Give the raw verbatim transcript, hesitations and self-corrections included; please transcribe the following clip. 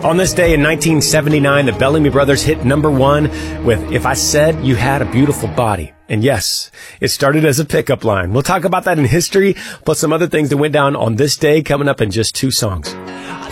On this day in nineteen seventy-nine, the Bellamy Brothers hit number one with If I Said You Had a Beautiful Body. And yes, it started as a pickup line. We'll talk about that in history, plus some other things that went down on this day coming up in just two songs.